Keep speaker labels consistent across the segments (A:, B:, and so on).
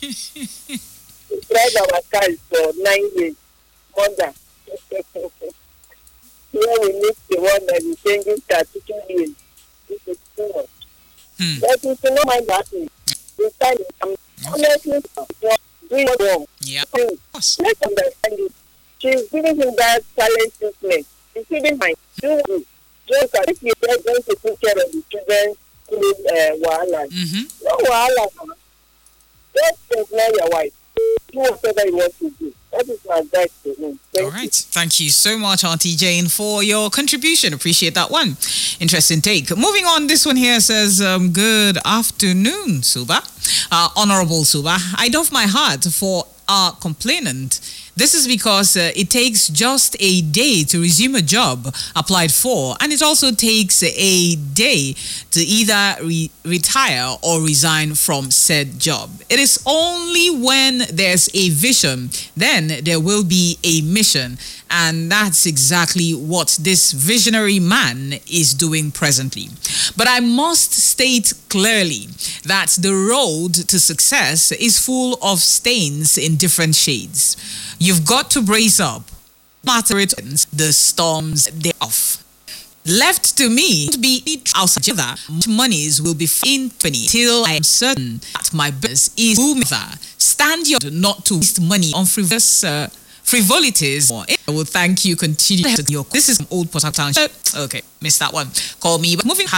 A: We drive our cars for 9 years. Honda. Here we need the one that is changing 32 years. This is too much. But if you don't mind that, the time is honestly doing wrong.
B: Yep.
A: Let's understand it. She's giving him that silent treatment. She shouldn't mind. Do it. Just that if you're going to take care of the children, wahala. No wahala. Just ignore your wife. Do whatever you want to do. That is my advice to him.
B: All right. Thank you so much, Auntie Jane, for your contribution. Appreciate that one. Interesting take. Moving on, this one here says, good afternoon, Suba. Honorable Suba. I doff my heart for our complainant. This is because it takes just a day to resume a job applied for, and it also takes a day to either retire or resign from said job. It is only when there's a vision, then there will be a mission, and that's exactly what this visionary man is doing presently. But I must state clearly that the road to success is full of stains in different shades. You've got to brace up. Matter it, the storms thereof. Left to me to be outside other monies will be in penny till I am certain that my business is booming. Stand your not to waste money on frivolities. I will thank you. Continue your. This is Old Port Township. Okay, missed that one. Call me. But moving.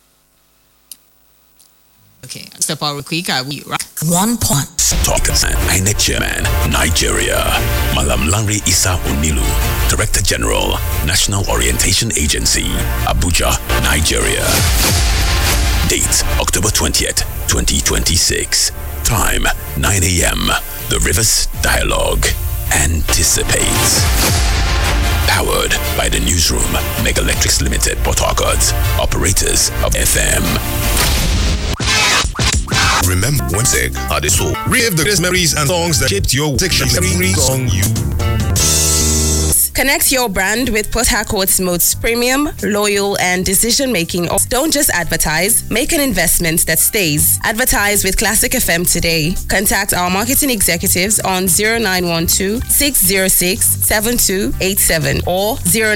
B: Okay, step out real quick. I will.
C: 1 point.
D: Talk INEC Chairman, Nigeria. Malam Lanre Isa Onilu, Director General, National Orientation Agency, Abuja, Nigeria. Date, October 20th, 2026. Time, 9 a.m. The Rivers Dialogue. Anticipates. Powered by the Newsroom, Mega Electrics Limited, Port Harcourt, operators of FM.
E: Remember Wednesday at the soul. Relive the best memories and songs that shaped your section. Every song you.
F: Connect your brand with Port Harcourt's most premium, loyal, and decision-making. Don't just advertise, make an investment that stays. Advertise with Classic FM today. Contact our marketing executives on 0912-606-7287 or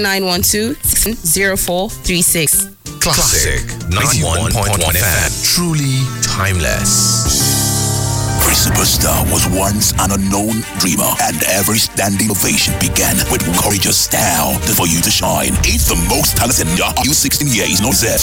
F: 0912-60436.
E: Classic 91.1 FM. Truly timeless.
D: Superstar was once an unknown dreamer, and every standing ovation began with courageous style for you to shine. It's the most talented U16 years, no Z.